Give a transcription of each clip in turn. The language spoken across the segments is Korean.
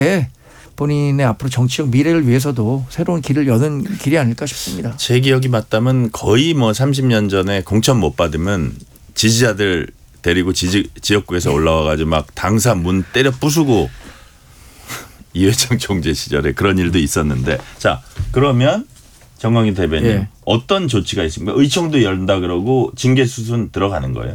본인의 앞으로 정치적 미래를 위해서도 새로운 길을 여는 길이 아닐까 싶습니다. 제 기억이 맞다면 거의 뭐 30년 전에 공천 못 받으면 지지자들 데리고 지역구에서 올라와가지고 막 당사 문 때려 부수고 이회창 총재 시절에 그런 일도 있었는데 자 그러면 정광희 대변인 예. 어떤 조치가 있습니까? 의총도 열다 그러고 징계 수순 들어가는 거예요?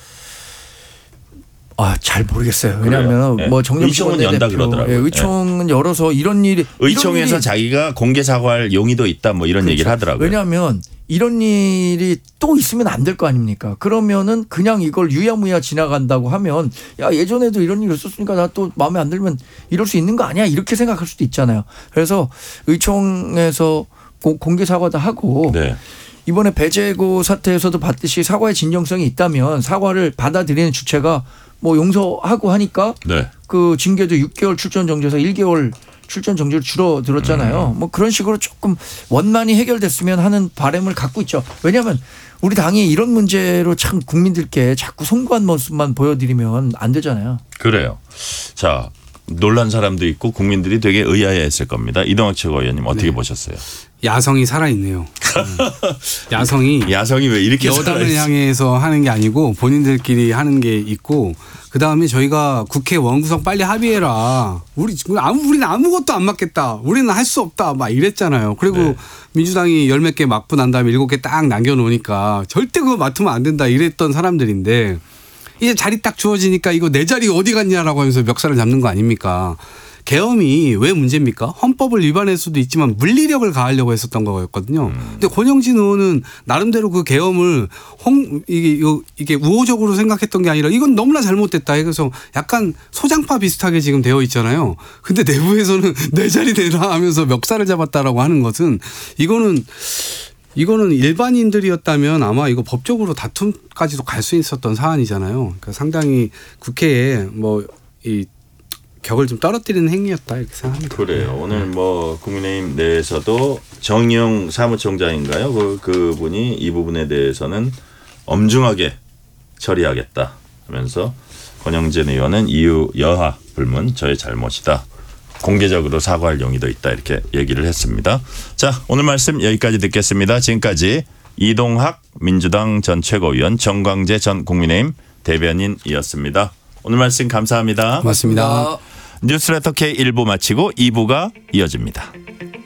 잘 모르겠어요. 왜냐하면 예. 뭐 정점식 의총은 연다 원내대표, 그러더라고요. 예, 의총은 열어서 이런 일이 의총에서 자기가 공개 사과할 용의도 있다 뭐 이런 그렇죠. 얘기를 하더라고요. 왜냐하면 이런 일이 또 있으면 안 될 거 아닙니까? 그러면은 그냥 이걸 유야무야 지나간다고 하면 야 예전에도 이런 일이 있었으니까 나 또 마음에 안 들면 이럴 수 있는 거 아니야? 이렇게 생각할 수도 있잖아요. 그래서 의총에서 공개 사과도 하고 네. 이번에 배재고 사태에서도 봤듯이 사과의 진정성이 있다면 사과를 받아들이는 주체가 뭐 용서하고 하니까 네. 그 징계도 6개월 출전 정지에서 1개월 출전 정지로 줄어들었잖아요. 뭐 그런 식으로 조금 원만히 해결됐으면 하는 바람을 갖고 있죠. 왜냐하면 우리 당이 이런 문제로 참 국민들께 자꾸 송구한 모습만 보여드리면 안 되잖아요. 그래요. 자 놀란 사람도 있고 국민들이 되게 의아해했을 겁니다. 이동학 최고위원님 어떻게 보셨어요? 야성이 살아있네요. 야성이 왜 이렇게 여당을 향해서 하는 게 아니고 본인들끼리 하는 게 있고 그다음에 저희가 국회 원구성 빨리 합의해라. 우리는 아무것도 안 맞겠다. 우리는 할 수 없다. 막 이랬잖아요. 그리고 네. 민주당이 10몇 개 맞고 난 다음에 7개 딱 남겨놓으니까 절대 그거 맡으면 안 된다 이랬던 사람들인데 이제 자리 딱 주어지니까 이거 내 자리 어디 갔냐라고 하면서 멱살을 잡는 거 아닙니까? 계엄이 왜 문제입니까? 헌법을 위반할 수도 있지만 물리력을 가하려고 했었던 거였거든요. 근데 권영진 의원은 나름대로 그 계엄을 이게 우호적으로 생각했던 게 아니라 이건 너무나 잘못됐다. 그래서 약간 소장파 비슷하게 지금 되어 있잖아요. 근데 내부에서는 내 자리 내라 하면서 멱살을 잡았다라고 하는 것은 이거는 일반인들이었다면 아마 이거 법적으로 다툼까지도 갈 수 있었던 사안이잖아요. 그러니까 상당히 국회에 이 격을 좀 떨어뜨리는 행위였다 이렇게 생각합니다. 그래요. 오늘 뭐 국민의힘 내에서도 정의용 사무총장인가요? 그분이 이 부분에 대해서는 엄중하게 처리하겠다 하면서 권영진 의원은 이유 여하 불문 저의 잘못이다. 공개적으로 사과할 용의도 있다 이렇게 얘기를 했습니다. 자 오늘 말씀 여기까지 듣겠습니다. 지금까지 이동학 민주당 전 최고위원 정광재 전 국민의힘 대변인이었습니다. 오늘 말씀 감사합니다. 고맙습니다. 뉴스레터 K 1부 마치고 2부가 이어집니다.